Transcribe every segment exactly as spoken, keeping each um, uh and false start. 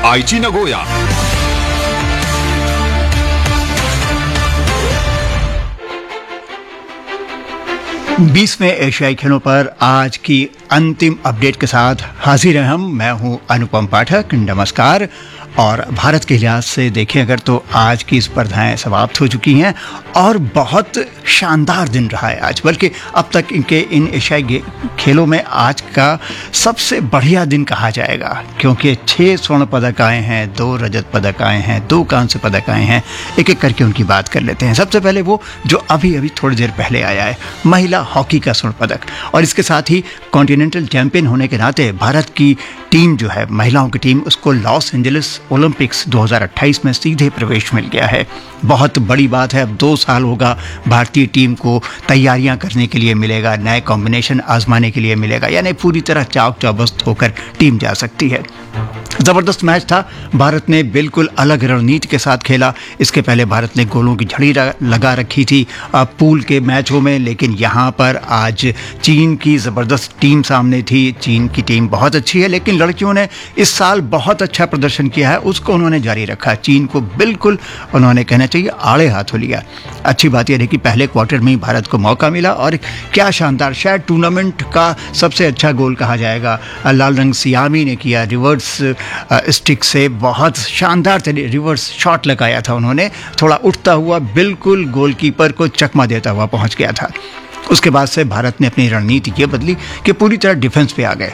आईची नगोया। बीसवें एशियाई खेलों पर आज की अंतिम अपडेट के साथ हाजिर हैं हम। मैं हूं अनुपम पाठक। नमस्कार। और भारत के लिहाज से देखें अगर तो आज की स्पर्धाएं समाप्त हो चुकी हैं और बहुत शानदार दिन रहा है आज, बल्कि अब तक इनके इन एशियाई खेलों में आज का सबसे बढ़िया दिन कहा जाएगा, क्योंकि छः स्वर्ण पदक आए हैं, दो रजत पदक आए हैं, दो कांस्य पदक आए हैं। एक एक करके उनकी बात कर लेते हैं। सबसे पहले वो जो अभी अभी थोड़ी देर पहले आया है, महिला हॉकी का स्वर्ण पदक। और इसके साथ ही कॉन्टिनेंटल चैंपियन होने के नाते भारत की टीम जो है, महिलाओं की टीम, उसको लॉस एंजलिस ओलंपिक्स दो हज़ार अट्ठाईस में सीधे प्रवेश मिल गया है। बहुत बड़ी बात है। अब दो साल होगा भारतीय टीम को तैयारियां करने के लिए मिलेगा, नए कॉम्बिनेशन आजमाने के लिए मिलेगा, यानी पूरी तरह चाक चौबस्त होकर टीम जा सकती है। ज़बरदस्त मैच था। भारत ने बिल्कुल अलग रणनीति के साथ खेला। इसके पहले भारत ने गोलों की झड़ी लगा रखी थी पूल के मैचों में, लेकिन यहाँ पर आज चीन की ज़बरदस्त टीम सामने थी। चीन की टीम बहुत अच्छी है, लेकिन लड़कियों ने इस साल बहुत अच्छा प्रदर्शन किया है, उसको उन्होंने जारी रखा। चीन को बिल्कुल उन्होंने कहना चाहिए आड़े हाथों लिया। अच्छी बात यह है कि पहले क्वार्टर में ही भारत को मौका मिला और क्या शानदार, शायद टूर्नामेंट का सबसे अच्छा गोल कहा जाएगा, लाल रंग सियामी ने किया। रिवर्स स्टिक से बहुत शानदार तरीके रिवर्स शॉट लगाया था उन्होंने, थोड़ा उठता हुआ बिल्कुल गोलकीपर को चकमा देता हुआ पहुंच गया था। उसके बाद से भारत ने अपनी रणनीति ये बदली कि पूरी तरह डिफेंस पे आ गए।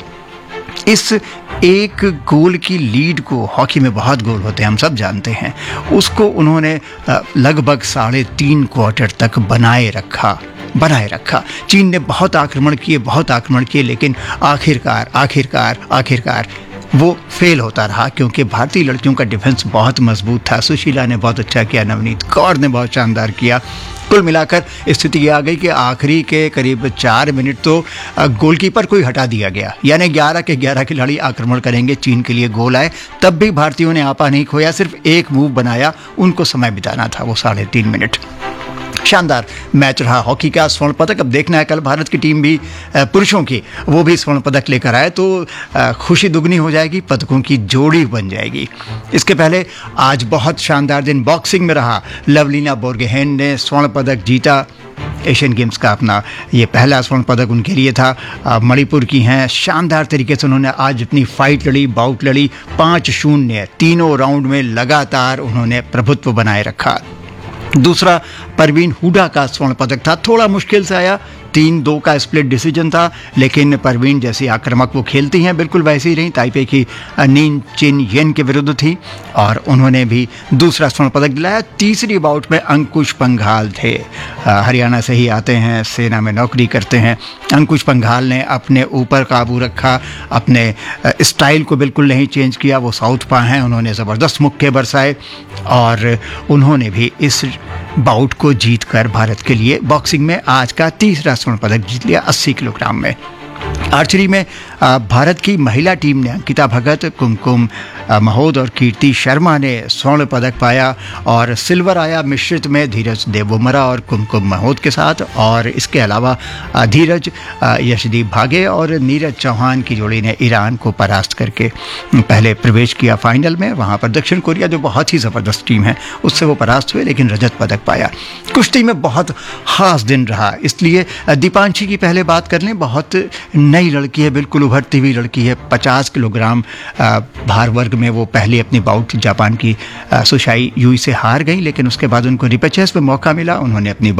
इस एक गोल की लीड को, हॉकी में बहुत गोल होते हैं हम सब जानते हैं, उसको उन्होंने लगभग साढ़े तीन क्वार्टर तक बनाए रखा बनाए रखा चीन ने बहुत आक्रमण किए बहुत आक्रमण किए लेकिन आखिरकार आखिरकार आखिरकार वो फेल होता रहा, क्योंकि भारतीय लड़कियों का डिफेंस बहुत मजबूत था। सुशीला ने बहुत अच्छा किया, नवनीत कौर ने बहुत शानदार किया। कुल मिलाकर स्थिति ये आ गई कि आखिरी के करीब चार मिनट तो गोलकीपर को ही हटा दिया गया, यानी ग्यारह के ग्यारह खिलाड़ी आक्रमण करेंगे। चीन के लिए गोल आए, तब भी भारतीयों ने आपा नहीं खोया, सिर्फ एक मूव बनाया। उनको समय बिताना था वो साढ़े तीन मिनट। शानदार मैच रहा हॉकी का। स्वर्ण पदक अब देखना है, कल भारत की टीम भी पुरुषों की वो भी स्वर्ण पदक लेकर आए तो खुशी दुगनी हो जाएगी, पदकों की जोड़ी बन जाएगी। इसके पहले आज बहुत शानदार दिन बॉक्सिंग में रहा। लवलीना बोर्गोहेन ने स्वर्ण पदक जीता। एशियन गेम्स का अपना ये पहला स्वर्ण पदक उनके लिए था। मणिपुर की हैं, शानदार तरीके से उन्होंने आज अपनी फाइट लड़ी, बाउट लड़ी। पाँच शून्य तीनों राउंड में लगातार उन्होंने प्रभुत्व बनाए रखा। दूसरा परवीन हुडा का स्वर्ण पदक था, थोड़ा मुश्किल से आया, तीन दो का स्प्लिट डिसीजन था, लेकिन परवीन जैसी आक्रामक वो खेलती हैं बिल्कुल वैसे ही रही। ताइपे की नीन चिन येन के विरुद्ध थी और उन्होंने भी दूसरा स्वर्ण पदक दिलाया। तीसरी बाउट में अंकुश पंघाल थे, हरियाणा से ही आते हैं, सेना में नौकरी करते हैं। अंकुश पंघाल ने अपने ऊपर काबू रखा, अपने स्टाइल को बिल्कुल नहीं चेंज किया। वो साउथ पा हैं, उन्होंने ज़बरदस्त मुक्के बरसाए और उन्होंने भी इस बाउट को जीतकर भारत के लिए बॉक्सिंग में आज का तीसरा स्वर्ण पदक जीत लिया अस्सी किलोग्राम में। आर्चरी में भारत की महिला टीम ने अंकिता भगत, कुमकुम महोद और कीर्ति शर्मा ने स्वर्ण पदक पाया और सिल्वर आया मिश्रित में धीरज देवोमरा और कुमकुम महोद के साथ। और इसके अलावा धीरज यशदीप भागे और नीरज चौहान की जोड़ी ने ईरान को परास्त करके पहले प्रवेश किया फाइनल में। वहाँ पर दक्षिण कोरिया जो बहुत ही ज़बरदस्त टीम है उससे वो परास्त हुए, लेकिन रजत पदक पाया। कुश्ती में बहुत ख़ास दिन रहा, इसलिए दीपांशी की पहले बात कर लें। बहुत नई लड़की है, बिल्कुल उभरती हुई लड़की है। पचास किलोग्राम भार वर्ग में वो पहले अपनी बाउट जापान की सुशाई युई से हार गई, लेकिन उसके बाद उनको रिपेचेस में मौका मिला, उन्होंने अपनी